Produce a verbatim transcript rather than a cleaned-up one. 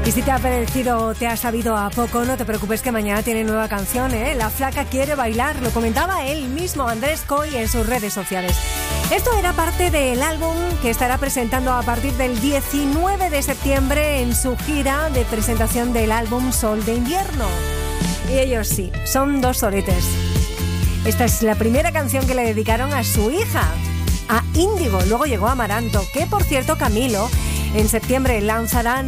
Y si te ha parecido, te ha sabido a poco, no te preocupes que mañana tiene nueva canción, ¿eh? La flaca quiere bailar, lo comentaba él mismo, Andrés Coy, en sus redes sociales. Esto era parte del álbum que estará presentando a partir del diecinueve de septiembre en su gira de presentación del álbum Sol de Invierno. Y ellos sí, son dos soletes. Esta es la primera canción que le dedicaron a su hija, a Índigo. Luego llegó Amaranto, que por cierto Camilo en septiembre lanzarán